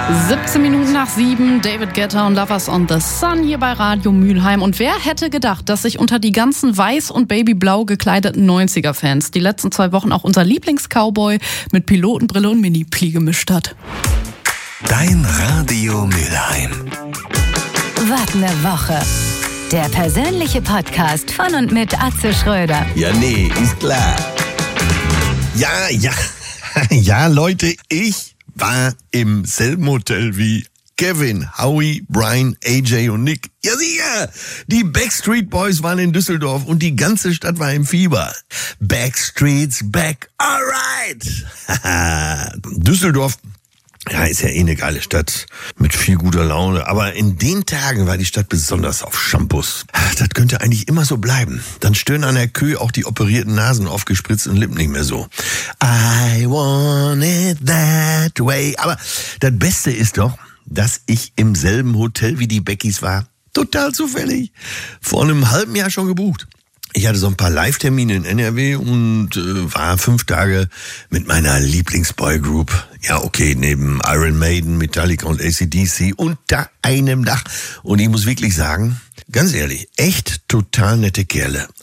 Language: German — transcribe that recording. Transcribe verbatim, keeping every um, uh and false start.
siebzehn Minuten nach sieben, David Guetta und Lovers on the Sun hier bei Radio Mülheim. Und wer hätte gedacht, dass sich unter die ganzen weiß und babyblau gekleideten neunziger-Fans die letzten zwei Wochen auch unser Lieblings-Cowboy mit Pilotenbrille und Mini-Pli gemischt hat? Dein Radio Mülheim. Was ne Woche. Der persönliche Podcast von und mit Atze Schröder. Ja, nee, ist klar. Ja, ja, ja, Leute, ich war im selben Hotel wie Kevin, Howie, Brian, A J und Nick. Ja sicher, die Backstreet Boys waren in Düsseldorf und die ganze Stadt war im Fieber. Backstreet's back, alright. Düsseldorf, ja, ist ja eh eine geile Stadt mit viel guter Laune. Aber in den Tagen war die Stadt besonders auf Shampoos. Das könnte eigentlich immer so bleiben. Dann stören an der Kö auch die operierten Nasen auf gespritzten Lippen nicht mehr so. I want it that way. Aber das Beste ist doch, dass ich im selben Hotel wie die Beckys war. Total zufällig. Vor einem halben Jahr schon gebucht. Ich hatte so ein paar Live-Termine in N R W und äh, war fünf Tage mit meiner Lieblingsboygroup. Ja, okay, neben Iron Maiden, Metallica und A C D C unter einem Dach. Und ich muss wirklich sagen, ganz ehrlich, echt total nette Kerle.